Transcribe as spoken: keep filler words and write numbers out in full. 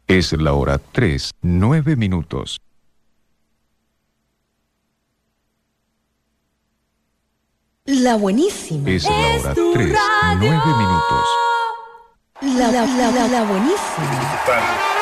Es la hora tres, nueve minutos. La buenísima. Es la hora tres, nueve minutos. La, la, la, la buenísima.